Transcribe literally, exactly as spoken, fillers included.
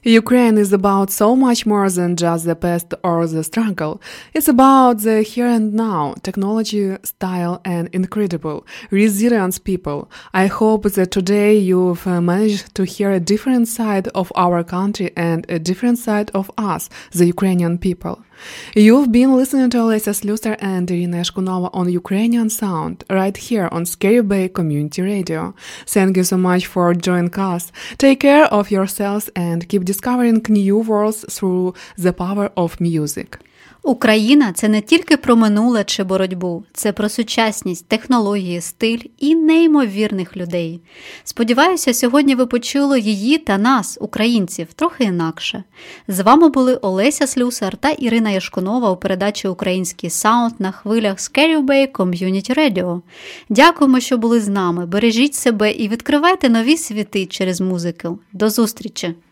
Ukraine is about so much more than just the past or the struggle. It's about the here and now, technology, style, and incredible, resilient people. I hope that today you've managed to hear a different side of our country and a different side of us, the Ukrainian people. You've been listening to Olesya Slusar and Irina Yashkunova on Ukrainian Sound, right here on Scary Bay Community Radio. Thank you so much for joining us. Take care of yourselves and keep discovering new worlds through the power of music. Україна – це не тільки про минуле чи боротьбу, це про сучасність, технології, стиль і неймовірних людей. Сподіваюся, сьогодні ви почули її та нас, українців, трохи інакше. З вами були Олеся Слюсар та Ірина Яшкунова у передачі «Український саунд» на хвилях Scary Bay Community Radio. Дякуємо, що були з нами. Бережіть себе і відкривайте нові світи через музику. До зустрічі!